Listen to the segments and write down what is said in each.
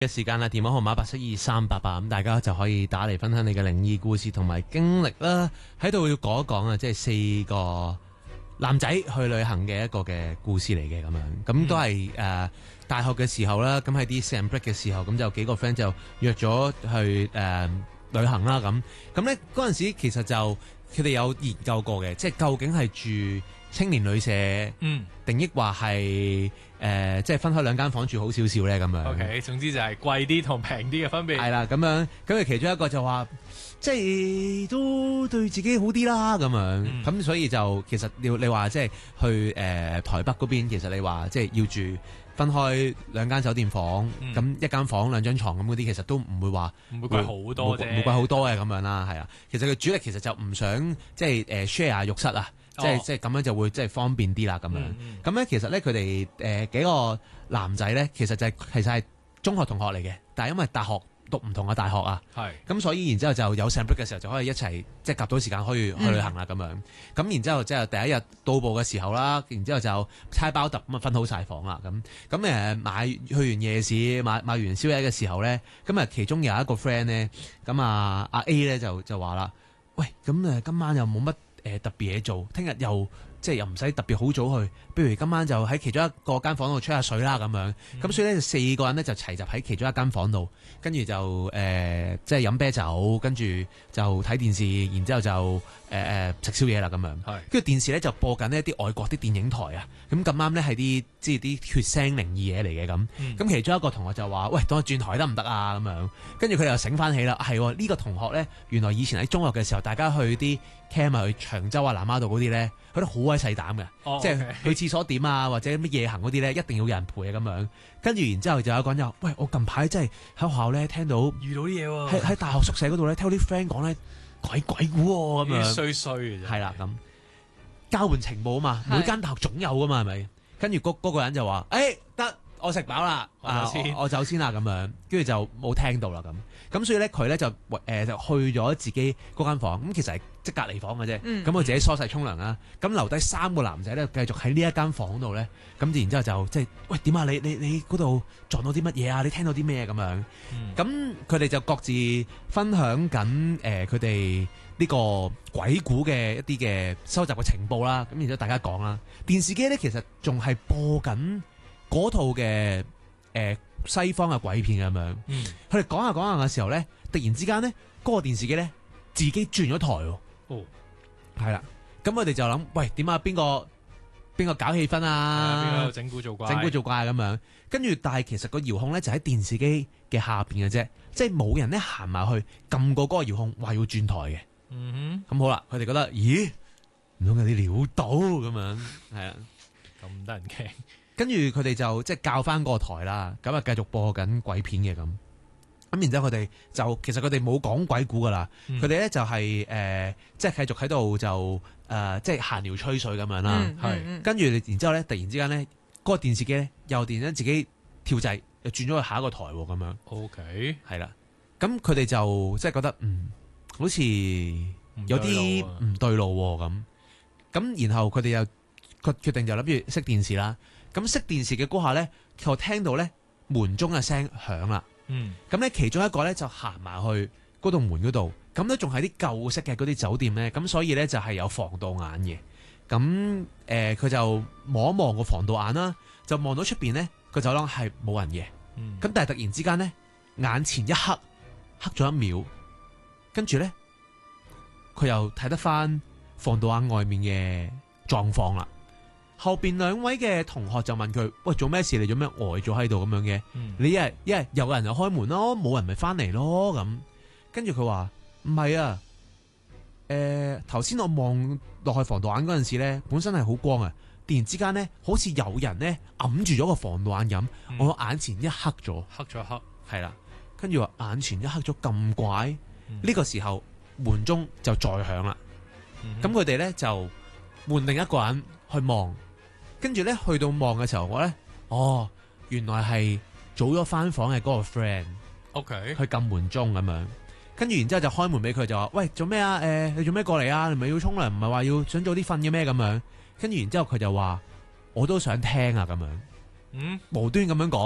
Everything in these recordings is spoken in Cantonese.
嘅時間啦，電話號碼8723888，咁大家就可以打嚟分享你嘅靈異故事同埋經歷啦。喺度要講一講啊，即係4個男仔去旅行嘅一個嘅故事嚟嘅咁樣，咁都係大學嘅時候啦，咁喺啲 spring break 嘅時候，咁就幾個 friend 就約咗去旅行啦咁咧嗰陣時其實就佢哋有研究過嘅，即係究竟係住青年旅社，定抑或係即係分開2間房住好少少咧咁樣。 OK， 總之就係貴啲同平啲嘅分別。 係啦，咁樣咁佢其中一個就話，即係都對自己好啲啦咁樣。咁所以就其實你話即係去台北嗰邊，其實你話即係要住分開2間酒店房，咁1間房2張床咁嗰啲，其實都唔會話唔會貴好多啫， 唔會貴好多嘅咁樣啦，係啊。其實佢主力其實就唔想即係share 浴室啊。即係咁樣就會即係方便啲啦咁樣。咁咧其實咧佢哋幾個男仔咧，其實係中學同學嚟嘅，但係因為大學讀唔同嘅大學啊，咁所以然之後就有 spring break 嘅時候就可以一齊即係夾到時間可以去旅行啦咁樣。咁然之後即係第一日到埗嘅時候啦，然之後就猜包揼咁啊分好晒房啦咁去完夜市買完宵夜嘅時候咧，咁其中有一個 friend 咧，咁阿 A 咧就話啦，喂，咁今晚又冇乜特別嘢做，聽日又唔使特別好早去，不如今晚就喺其中一個間房度吹下水啦咁樣。咁所以咧就4個人咧就齊集喺其中一間房度，跟住就即係飲啤酒，跟住就睇電視，然之後就食宵夜啦咁樣。跟住電視咧就播緊呢啲外國啲電影台啊，咁咁啱咧係啲血腥靈異嘢嚟嘅咁。咁其中一個同學就話：喂，當我轉台得唔得啊？咁樣，跟住佢又醒翻起啦，係呢個同學咧，原來以前喺中學嘅時候，大家去啲 camp 啊，去長洲啊、南丫島嗰啲咧，佢都好鬼細膽嘅，即係去廁所點啊，或者咩夜行嗰啲咧，一定要有人陪啊咁樣。跟住然之後就有一個人就話：喂，我近排真係喺學校咧聽到遇到啲嘢喎， 喺大學宿舍嗰度咧聽到啲 friend 講咧鬼故喎咁樣， 衰嘅啫。係啦，咁交換情報啊嘛，每間大學總有噶嘛，係咪？跟住嗰個人就話：得，我食飽啦，我走先啦咁樣。跟住就冇聽到啦咁所以咧佢咧就去咗自己嗰間房，咁其實係即隔離房嘅啫。咁我自己梳洗沖涼啦，咁留低3個男仔咧繼續喺呢一間房度咧，咁然之後就即係喂，點啊？你嗰度撞到啲乜嘢啊？你聽到啲咩咁樣？咁佢哋就各自分享緊佢哋呢個鬼故嘅一啲嘅收集嘅情報啦。咁然之後大家講啦，電視機咧其實仲係播緊嗰套嘅西方嘅鬼片咁樣，佢哋講下嘅時候咧，突然之間咧，嗰個電視機咧自己轉咗台喎。係啦，咁我哋就諗，喂，點啊？邊個搞氣氛啊？ 邊個整蠱做怪咁樣？跟住，但係其實個遙控咧就喺電視機嘅下邊嘅啫，即係冇人咧行埋去撳過嗰個遙控，話要轉台嘅。咁好啦，佢哋覺得，咦，唔通有啲料到咁樣？係啊， 咁得人驚。 跟住佢哋就即係校翻個台啦，咁啊繼續播緊鬼片嘅咁然之後佢哋就其實佢哋冇講鬼故噶啦，佢哋咧就係即係繼續喺度就即係閒聊吹水咁樣啦，跟住然之後咧突然之間咧嗰個電視機咧又突然間自己跳掣又轉咗去下一個台咁樣。 OK， 係啦，咁佢哋就即係覺得好似有啲唔對路咁，然後佢哋又決定就諗住熄電視啦。咁熄電視嘅嗰下咧，就聽到咧門鐘嘅聲響啦。咁咧其中一個咧就行埋去嗰度門嗰度，咁都仲係啲舊式嘅嗰啲酒店咧，咁所以咧就係有防盜眼嘅。咁佢就望一望個防盜眼啦，就望到出邊咧個走廊係冇人嘅。咁但係突然之間咧眼前一黑，黑咗1秒，跟住咧佢又睇得翻防盜眼外面嘅狀況啦。後邊2位嘅同學就問佢：喂，做咩事？你做咩呆咗喺度咁樣嘅？你一係有人就開門咯，冇人咪翻嚟咯咁。跟住佢話唔係啊，頭先我望落去防盜眼嗰陣時咧，本身係好光啊，突然之間咧好似有人咧揞住咗個防盜眼咁，我眼前一黑咗，係啦。跟住話眼前一黑咗咁怪，呢個時候門鐘就再響啦。咁佢哋咧就換另一個人去望。跟住咧，去到望嘅時候，我咧，原來係早咗翻房嘅嗰個 friend，OK， 去撳門鐘咁樣。跟住然之後就開門俾佢，就話：喂，做咩啊？你做咩過嚟啊？你咪要沖涼，唔係話要想早啲瞓嘅咩？咁樣。跟住然之後佢就話：我都想聽啊，咁樣。無端咁樣講。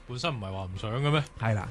本身唔係話唔想嘅咩？ 係啦，